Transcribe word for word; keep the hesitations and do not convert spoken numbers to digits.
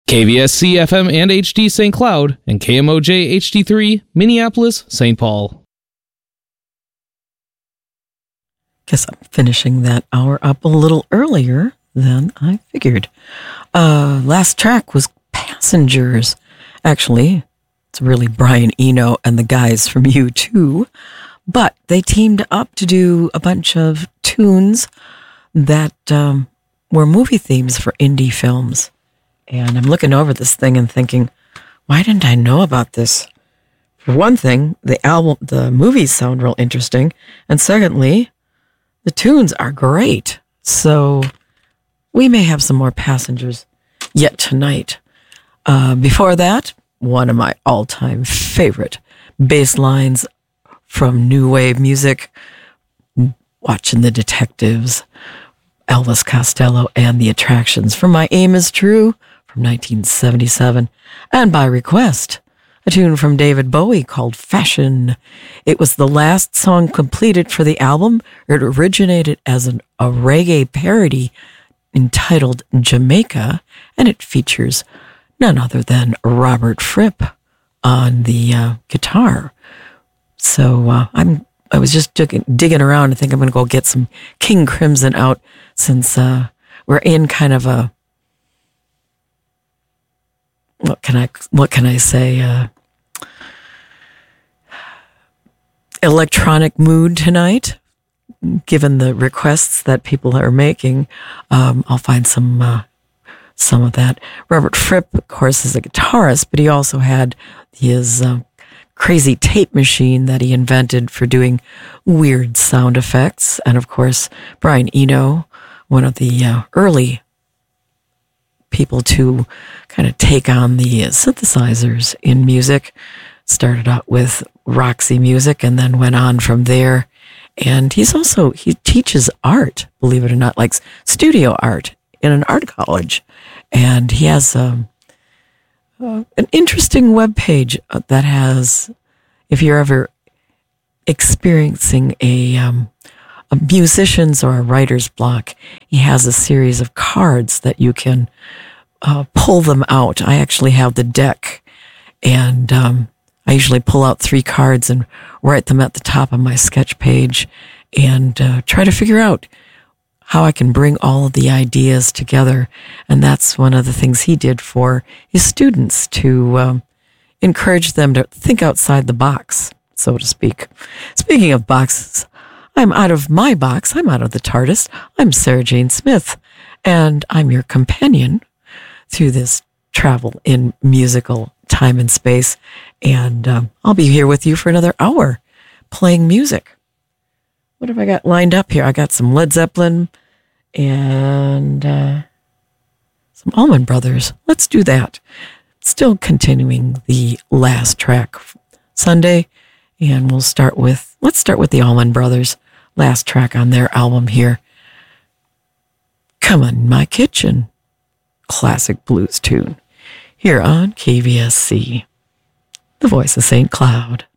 K V S C F M and H D Saint Cloud, and K M O J H D three, Minneapolis, Saint Paul. Guess I'm finishing that hour up a little earlier than I figured. Uh, last track was Passengers. Actually, it's really Brian Eno and the guys from U two, but they teamed up to do a bunch of tunes that um, were movie themes for indie films. And I'm looking over this thing and thinking, why didn't I know about this? For one thing, the album, the movies sound real interesting. And secondly, the tunes are great. So we may have some more Passengers yet tonight. Uh, before that, one of my all-time favorite bass lines from new wave music, Watching the Detectives, Elvis Costello and the Attractions from My Aim is True from nineteen seventy-seven, and by request, a tune from David Bowie called Fashion. It was the last song completed for the album. It originated as an, a reggae parody entitled Jamaica, and it features none other than Robert Fripp on the uh, guitar. So uh, I'm I was just digging, digging around. I think I'm going to go get some King Crimson out since uh, we're in kind of a what can I what can I say uh, electronic mood tonight. Given the requests that people are making, um, I'll find some uh, some of that. Robert Fripp, of course, is a guitarist, but he also had his uh, crazy tape machine that he invented for doing weird sound effects. And of course, Brian Eno, one of the uh, early people to kind of take on the synthesizers in music, started out with Roxy Music and then went on from there. And he's also, he teaches art, believe it or not, like studio art in an art college. And he has um, uh, an interesting webpage that has, if you're ever experiencing a, um, a musician's or a writer's block, he has a series of cards that you can uh, pull them out. I actually have the deck, and um, I usually pull out three cards and write them at the top of my sketch page and uh, try to figure out how I can bring all of the ideas together. And that's one of the things he did for his students, to um, encourage them to think outside the box, so to speak. Speaking of boxes, I'm out of my box. I'm out of the TARDIS. I'm Sarah Jane Smith, and I'm your companion through this travel in musical time and space. And um, I'll be here with you for another hour playing music. What have I got lined up here? I got some Led Zeppelin and uh, some Allman Brothers. Let's do that. Still continuing the last track Sunday, and we'll start with, let's start with the Allman Brothers, last track on their album here. Come On My Kitchen, classic blues tune, here on K V S C, the voice of Saint Cloud.